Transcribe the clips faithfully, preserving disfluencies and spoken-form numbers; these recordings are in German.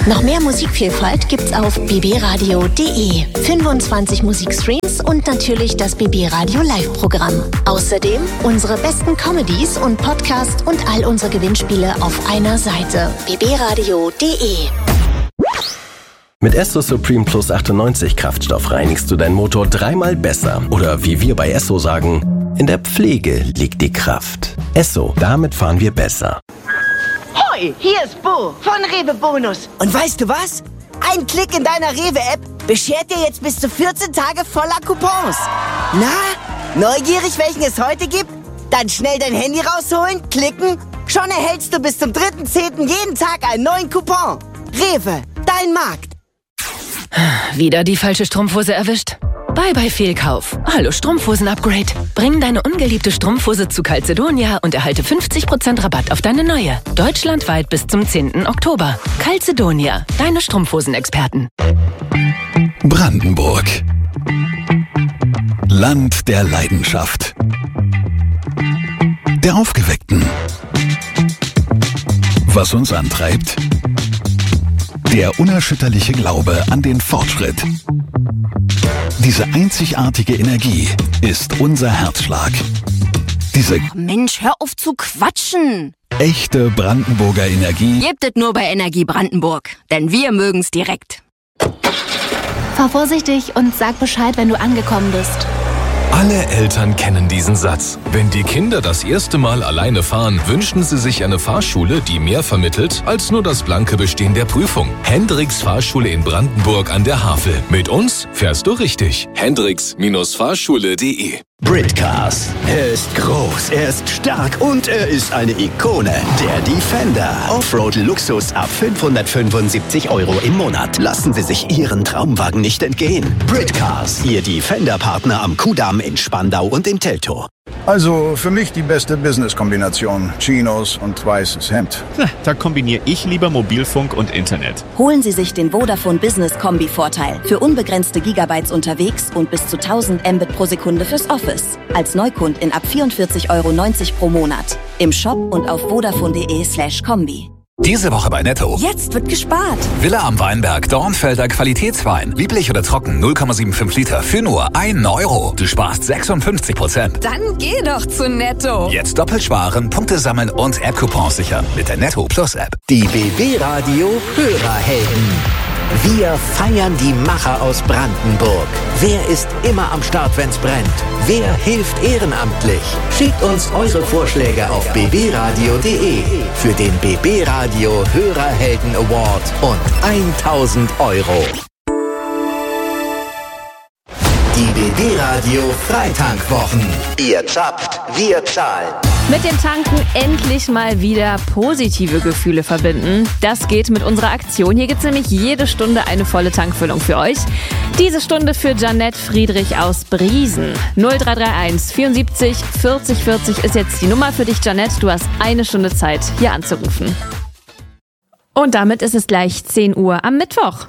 Noch mehr Musikvielfalt gibt's auf b b radio punkt d e. fünfundzwanzig Musikstreams und natürlich das B B Radio Live-Programm. Außerdem unsere besten Comedies und Podcasts und all unsere Gewinnspiele auf einer Seite. b b radio punkt d e. Mit Esso Supreme Plus achtundneunzig Kraftstoff reinigst du deinen Motor dreimal besser. Oder wie wir bei Esso sagen, in der Pflege liegt die Kraft. Esso, damit fahren wir besser. Hoi, hier ist Bo von Rewe Bonus. Und weißt du was? Ein Klick in deiner Rewe-App beschert dir jetzt bis zu vierzehn Tage voller Coupons. Na, neugierig, welchen es heute gibt? Dann schnell dein Handy rausholen, klicken. Schon erhältst du bis zum dritten zehnten jeden Tag einen neuen Coupon. Rewe, dein Markt. Wieder die falsche Strumpfhose erwischt? Bye bye Fehlkauf. Hallo Strumpfhosen-Upgrade. Bring deine ungeliebte Strumpfhose zu Calzedonia und erhalte fünfzig Prozent Rabatt auf deine neue. Deutschlandweit bis zum zehnten Oktober. Calzedonia, deine Strumpfhosenexperten. Brandenburg. Land der Leidenschaft. Der Aufgeweckten. Was uns antreibt? Der unerschütterliche Glaube an den Fortschritt. Diese einzigartige Energie ist unser Herzschlag. Diese Mensch, hör auf zu quatschen. Echte Brandenburger Energie Gibt es nur bei Energie Brandenburg, denn wir mögen's direkt. Fahr vorsichtig und sag Bescheid, wenn du angekommen bist. Alle Eltern kennen diesen Satz. Wenn die Kinder das erste Mal alleine fahren, wünschen sie sich eine Fahrschule, die mehr vermittelt als nur das blanke Bestehen der Prüfung. Hendricks Fahrschule in Brandenburg an der Havel. Mit uns fährst du richtig. Hendricks Fahrschule punkt d e. Britcars. Er ist groß, er ist stark und er ist eine Ikone. Der Defender. Offroad-Luxus ab fünfhundertfünfundsiebzig Euro im Monat. Lassen Sie sich Ihren Traumwagen nicht entgehen. Britcars, Ihr Defender-Partner am Kudamm in Spandau und im Teltow. Also für mich die beste Business-Kombination. Chinos und weißes Hemd. Da kombiniere ich lieber Mobilfunk und Internet. Holen Sie sich den Vodafone Business Kombi-Vorteil. Für unbegrenzte Gigabytes unterwegs und bis zu tausend Mbit pro Sekunde fürs Office. Als Neukundin ab vierundvierzig Euro neunzig pro Monat. Im Shop und auf vodafone punkt de slash kombi. Diese Woche bei Netto. Jetzt wird gespart. Villa am Weinberg, Dornfelder Qualitätswein. Lieblich oder trocken, null Komma fünfundsiebzig Liter für nur einen Euro. Du sparst sechsundfünfzig Prozent. Dann geh doch zu Netto. Jetzt doppelt sparen, Punkte sammeln und App-Coupons sichern mit der Netto Plus App. Die B B Radio Hörerhelden. Wir feiern die Macher aus Brandenburg. Wer ist immer am Start, wenn's brennt? Wer hilft ehrenamtlich? Schickt uns eure Vorschläge auf b b radio punkt d e für den B B Radio Hörerhelden Award und tausend Euro. Die B B Radio Freitankwochen. Ihr zapft, wir zahlen. Mit dem Tanken endlich mal wieder positive Gefühle verbinden. Das geht mit unserer Aktion. Hier gibt's nämlich jede Stunde eine volle Tankfüllung für euch. Diese Stunde für Janette Friedrich aus Briesen. null drei drei eins vierundsiebzig vierzig vierzig ist jetzt die Nummer für dich, Janette. Du hast eine Stunde Zeit, hier anzurufen. Und damit ist es gleich zehn Uhr am Mittwoch.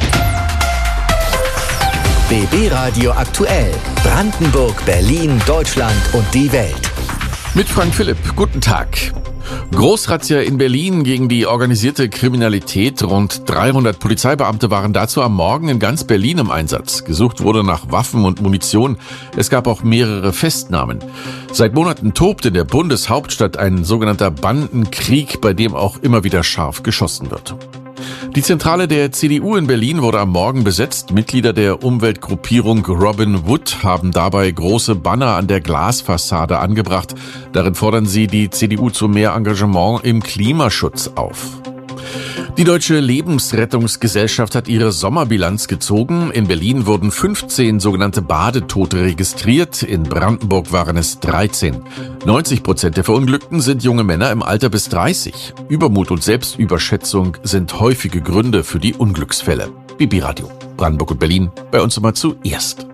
B B Radio aktuell. Brandenburg, Berlin, Deutschland und die Welt. Mit Frank Philipp, guten Tag. Großrazzia in Berlin gegen die organisierte Kriminalität. Rund dreihundert Polizeibeamte waren dazu am Morgen in ganz Berlin im Einsatz. Gesucht wurde nach Waffen und Munition. Es gab auch mehrere Festnahmen. Seit Monaten tobt in der Bundeshauptstadt ein sogenannter Bandenkrieg, bei dem auch immer wieder scharf geschossen wird. Die Zentrale der C D U in Berlin wurde am Morgen besetzt. Mitglieder der Umweltgruppierung Robin Wood haben dabei große Banner an der Glasfassade angebracht. Darin fordern sie die C D U zu mehr Engagement im Klimaschutz auf. Die Deutsche Lebensrettungsgesellschaft hat ihre Sommerbilanz gezogen. In Berlin wurden fünfzehn sogenannte Badetote registriert. In Brandenburg waren es dreizehn. neunzig Prozent der Verunglückten sind junge Männer im Alter bis dreißig. Übermut und Selbstüberschätzung sind häufige Gründe für die Unglücksfälle. B B Radio, Brandenburg und Berlin, bei uns immer zuerst.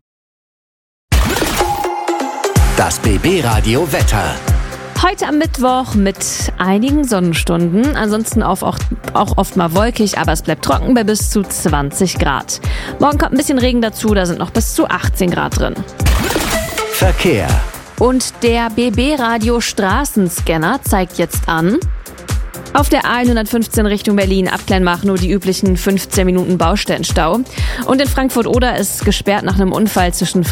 Das B B Radio Wetter. Heute am Mittwoch mit einigen Sonnenstunden, ansonsten auch, auch, auch oft mal wolkig, aber es bleibt trocken bei bis zu zwanzig Grad. Morgen kommt ein bisschen Regen dazu, da sind noch bis zu achtzehn Grad drin. Verkehr. Und der B B Radio Straßenscanner zeigt jetzt an Auf der A hundertfünfzehn Richtung Berlin ab Kleinmachnow die üblichen fünfzehn Minuten Baustellenstau. Und in Frankfurt-Oder ist gesperrt nach einem Unfall zwischen